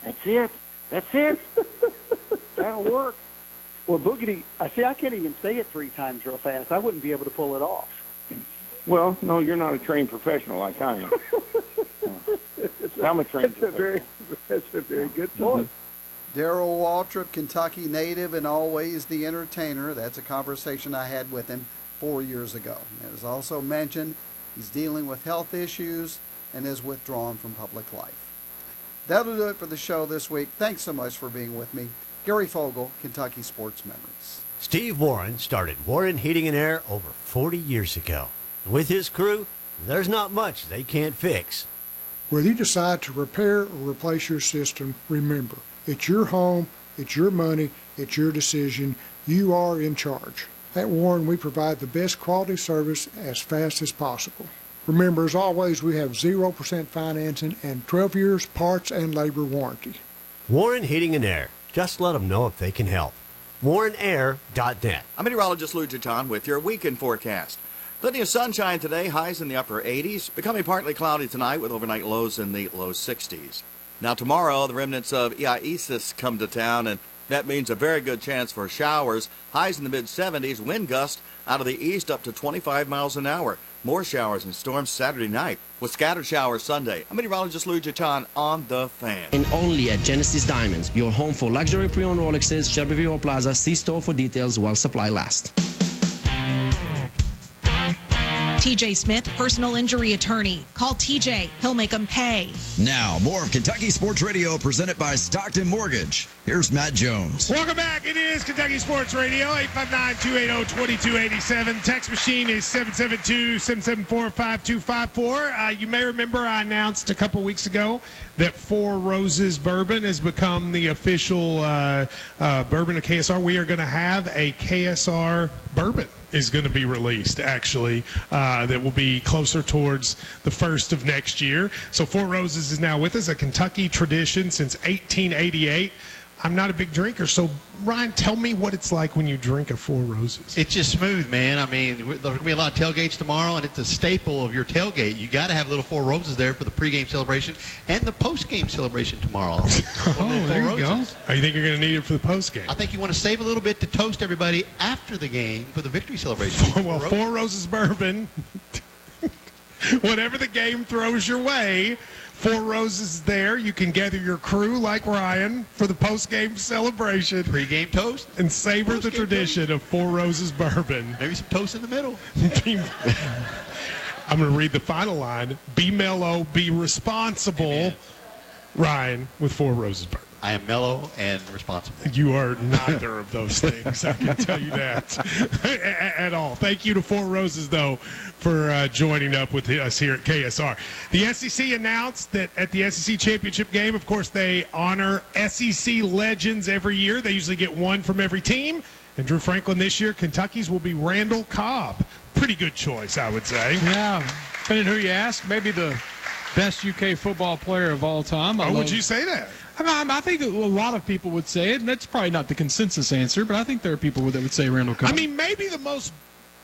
That's it. That's it. That'll work. Well, Boogity, I can't even say it 3 times real fast. I wouldn't be able to pull it off. Well, no, you're not a trained professional like I am. I'm a trained professional. That's a very good point. Darrell Waltrip, Kentucky native and always the entertainer. That's a conversation I had with him 4 years ago. It was also mentioned he's dealing with health issues and is withdrawn from public life. That'll do it for the show this week. Thanks so much for being with me. Gary Fogle, Kentucky Sports Memories. Steve Warren started Warren Heating and Air over 40 years ago. With his crew, there's not much they can't fix. Whether you decide to repair or replace your system, remember, it's your home, it's your money, it's your decision. You are in charge. At Warren, we provide the best quality service as fast as possible. Remember, as always, we have 0% financing and 12 years parts and labor warranty. Warren Heating and Air. Just let them know if they can help. WarrenAir.net. I'm meteorologist Lou Giton with your weekend forecast. Plenty of sunshine today, highs in the upper 80s, becoming partly cloudy tonight with overnight lows in the low 60s. Now tomorrow, the remnants of Isis come to town, and that means a very good chance for showers. Highs in the mid-70s, wind gust out of the east up to 25 miles an hour. More showers and storms Saturday night with scattered showers Sunday. I'm meteorologist Lou Giton on The Fan. And only at Genesis Diamonds, your home for luxury pre-owned Rolexes, Shelby View Plaza. See store for details while supply lasts. TJ Smith, personal injury attorney. Call TJ. He'll make them pay. Now, more of Kentucky Sports Radio presented by Stockton Mortgage. Here's Matt Jones. Welcome back. It is Kentucky Sports Radio, 859-280-2287. Text machine is 772-774-5254. You may remember I announced a couple weeks ago that Four Roses Bourbon has become the official bourbon of KSR. We are going to have a KSR bourbon is going to be released, actually, that will be closer towards the first of next year. So Four Roses is now with us, a Kentucky tradition since 1888. I'm not a big drinker, so Ryan, tell me what it's like when you drink a Four Roses. It's just smooth, man. I mean, there's going to be a lot of tailgates tomorrow, and it's a staple of your tailgate. You got to have little Four Roses there for the pregame celebration and the postgame celebration tomorrow. Oh, there you go. Oh, you think you're going to need it for the postgame? I think you want to save a little bit to toast everybody after the game for the victory celebration. Well, Four Roses Bourbon, whatever the game throws your way, Four Roses there. You can gather your crew like Ryan for the post-game celebration. Pre-game toast. And savor the tradition of Four Roses Bourbon. Maybe some toast in the middle. I'm going to read the final line. Be mellow, be responsible. Amen. Ryan with Four Roses Bourbon. I am mellow and responsible. You are neither of those things. I can tell you that at all. Thank you to Four Roses, though, for joining up with us here at KSR. The SEC announced that at the SEC Championship game, of course, they honor SEC legends every year. They usually get one from every team. And Drew Franklin this year, Kentucky's will be Randall Cobb. Pretty good choice, I would say. Yeah, depending who you ask, maybe the best UK football player of all time. Would you say that? I think a lot of people would say it, and that's probably not the consensus answer, but I think there are people that would say Randall Cobb. I mean, maybe the most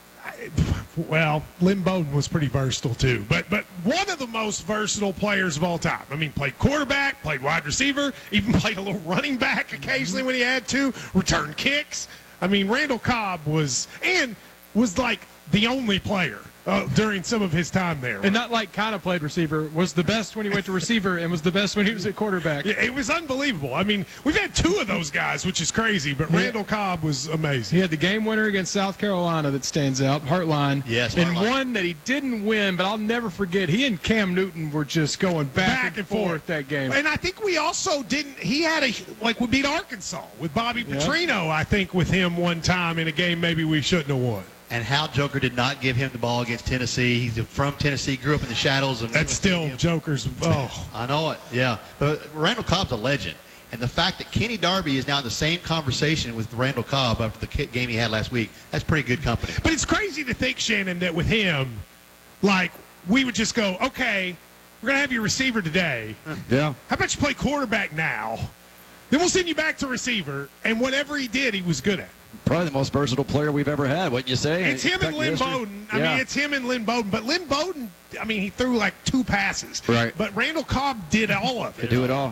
well, Lynn Bowden was pretty versatile too, but one of the most versatile players of all time. I mean, played quarterback, played wide receiver, even played a little running back occasionally when he had to, returned kicks. I mean, Randall Cobb was like the only player during some of his time there. And not like kind of played receiver, was the best when he went to receiver and was the best when he was at quarterback. Yeah, it was unbelievable. I mean, we've had two of those guys, which is crazy, but Randall Cobb was amazing. He had the game winner against South Carolina that stands out, Heartline. Yes, and Heartline. One that he didn't win, but I'll never forget, he and Cam Newton were just going back and forth that game. And I think we also we beat Arkansas with Bobby Petrino, I think, with him one time in a game maybe we shouldn't have won. And Hal Joker did not give him the ball against Tennessee. He's from Tennessee, grew up in the shadows of. That's still Joker's. Oh, I know it. Yeah, but Randall Cobb's a legend, and the fact that Kenny Darby is now in the same conversation with Randall Cobb after the game he had last week—that's pretty good company. But it's crazy to think, Shannon, that with him, like we would just go, okay, we're gonna have your receiver today. Yeah. How about you play quarterback now? Then we'll send you back to receiver, and whatever he did, he was good at. Probably the most versatile player we've ever had, wouldn't you say? It's him and Lynn Bowden. I mean, it's him and Lynn Bowden. But Lynn Bowden, I mean, he threw like 2 passes. Right. But Randall Cobb did all of it. Could do it all.